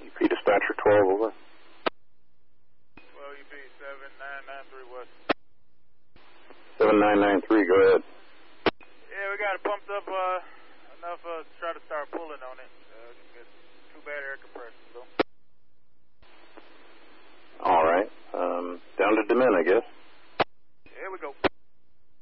UP Dispatcher 12, over. Well, UP 7993 West. 7993, go ahead. Yeah, we got it pumped up enough to try to start pulling on it. It's too bad air compressors, though. All right. Down to Demin, I guess.